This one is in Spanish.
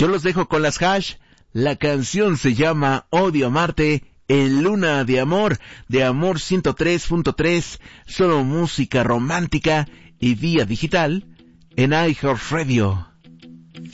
Yo los dejo con las Hash. La canción se llama Odio Amarte en Luna de Amor 103.3, solo música romántica y vía digital en iHeartRadio.